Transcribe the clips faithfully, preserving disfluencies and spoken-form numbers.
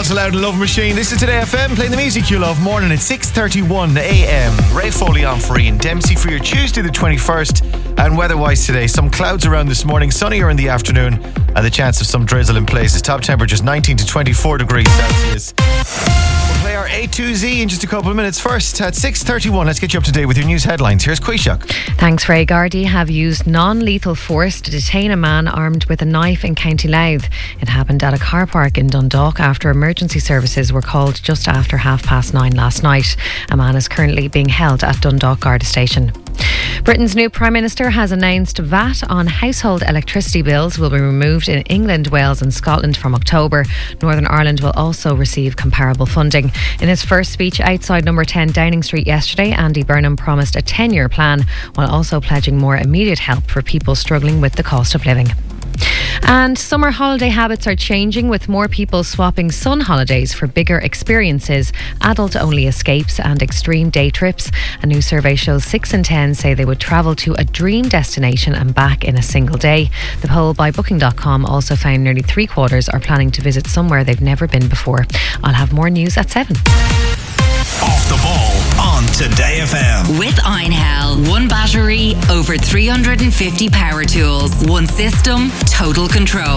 Thomas Loud and Love Machine. This is Today F M, playing the music you love. Morning at six thirty-one a.m. Ray Foley on for Ian Dempsey for your Tuesday the twenty-first. And weather-wise today, some clouds around this morning, sunnier in the afternoon, and the chance of some drizzle in places. Top temperatures nineteen to twenty-four degrees Celsius. We'll play our A to Z in just a couple of minutes. First, at six thirty-one, let's get you up to date with your news headlines. Here's Quishak. Thanks, Ray. Gardaí have used non-lethal force to detain a man armed with a knife in County Louth. It happened at a car park in Dundalk after emergency services were called just after half past nine last night. A man is currently being held at Dundalk Garda Station. Britain's new Prime Minister has announced V A T on household electricity bills will be removed in England, Wales and Scotland from October. Northern Ireland will also receive comparable funding. In his first speech outside number ten Downing Street yesterday, Andy Burnham promised a ten-year plan while also pledging more immediate help for people struggling with the cost of living. And summer holiday habits are changing, with more people swapping sun holidays for bigger experiences, adult-only escapes and extreme day trips. A new survey shows six in ten say they would travel to a dream destination and back in a single day. The poll by booking dot com also found nearly three quarters are planning to visit somewhere they've never been before. I'll have more news at seven. Off the ball on Today F M. With Einhell. One battery, over three hundred fifty power tools. One system, total control.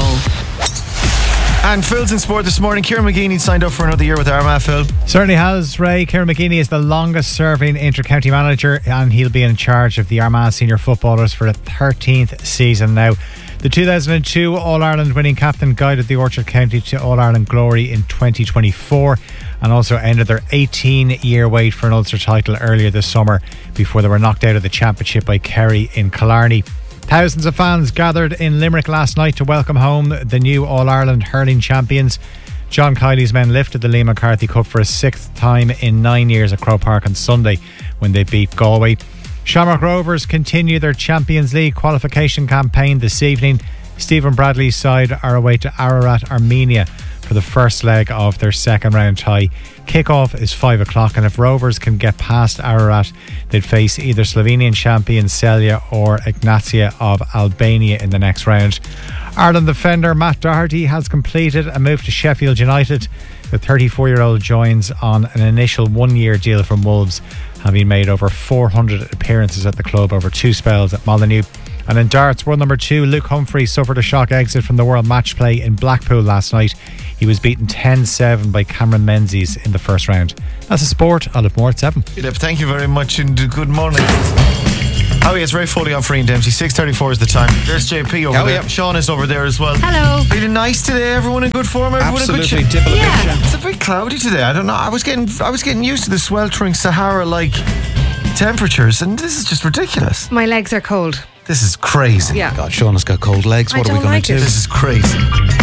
And Phil's in sport this morning. Kieran McGeeney signed up for another year with Armagh, Phil. Certainly has, Ray. Kieran McGeeney is the longest serving inter-county manager, and he'll be in charge of the Armagh senior footballers for the thirteenth season now. The two thousand two All-Ireland winning captain guided the Orchard County to All-Ireland glory in twenty twenty-four and also ended their eighteen-year wait for an Ulster title earlier this summer before they were knocked out of the championship by Kerry in Killarney. Thousands of fans gathered in Limerick last night to welcome home the new All-Ireland hurling champions. John Kiley's men lifted the Liam McCarthy Cup for a sixth time in nine years at Croke Park on Sunday when they beat Galway. Shamrock Rovers continue their Champions League qualification campaign this evening. Stephen Bradley's side are away to Ararat, Armenia for the first leg of their second round tie. Kick-off is five o'clock, and if Rovers can get past Ararat, they'd face either Slovenian champion Celje or Ignatia of Albania in the next round. Ireland defender Matt Doherty has completed a move to Sheffield United. The thirty-four-year-old joins on an initial one-year deal from Wolves, having made over four hundred appearances at the club over two spells at Molineux. And in darts, world number two Luke Humphrey suffered a shock exit from the World Match Play in Blackpool last night. He was beaten ten seven by Cameron Menzies in the first round. That's a sport. I'll have more at seven. Philip, thank you very much and good morning. Oh yes, Ray Foley on for Ian Dempsey. six thirty-four is the time. There's J P over oh, there. Yeah. Sean is over there as well. Hello. Feeling nice today? Everyone in good form? Everyone Absolutely. in good shape? Yeah. It's a bit cloudy today. I don't know. I was getting I was getting used to the sweltering Sahara-like temperatures, and this is just ridiculous. My legs are cold. This is crazy. Yeah. God, Sean has got cold legs. I What are we don't going like to it. do? This is crazy.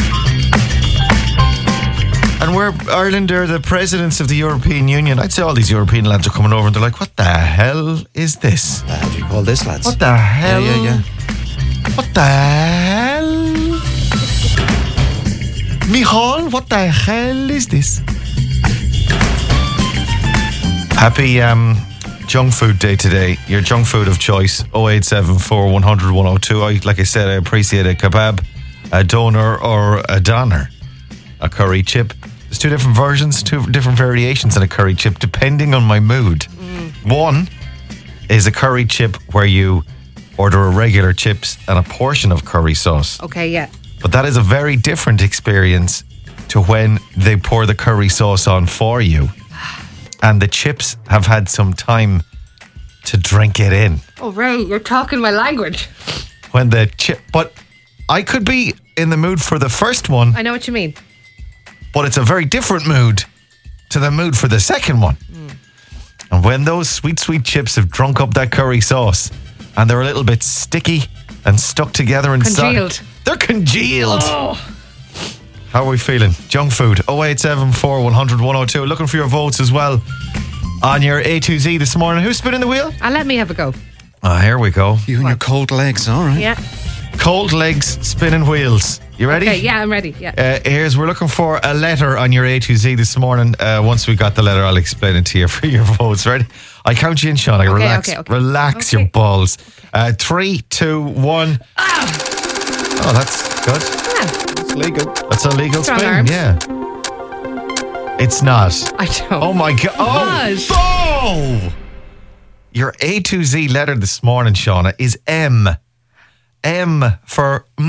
And we're Ireland are the presidents of the European Union. I'd say all these European lads are coming over and they're like, what the hell is this? Uh, how do you call this, lads? What the hell? Yeah, yeah, yeah. What the hell? Michal, what the hell is this? Happy um, junk food day today. Your junk food of choice, oh eight seven four, one hundred, one oh two. I, like I said, I appreciate a kebab, a doner or a doner. A curry chip. There's two different versions, two different variations in a curry chip depending on my mood. Mm. One is a curry chip where you order a regular chips and a portion of curry sauce. Okay, yeah. But that is a very different experience to when they pour the curry sauce on for you. And the chips have had some time to drink it in. Oh, Ray, you're talking my language. When the chip... But I could be in the mood for the first one. I know what you mean. But it's a very different mood to the mood for the second one. Mm. And when those sweet, sweet chips have drunk up that curry sauce and they're a little bit sticky and stuck together inside. Congealed. They're congealed. Oh. How are we feeling? Junk food. oh eight seven four, one hundred, one oh two. Looking for your votes as well on your A to Z this morning. Who's spinning the wheel? Uh, let me have a go. Ah, here we go. You and your cold legs, all right. Yeah. Cold legs, spinning wheels. You ready? Okay, yeah, I'm ready. Yeah. Uh, here's, we're looking for a letter on your A to Z this morning. Uh, once we got the letter, I'll explain it to you for your votes. Ready? I count you in, Sean. I Okay, relax, okay, okay. relax Okay. your balls. Uh, three, two, one. Ah! Oh, that's good. Yeah. It's legal. That's a legal Strong spin. arms. Yeah. It's not. I don't. Oh my God. Oh. What? Oh. Your A to Z letter this morning, Shauna, is M. M for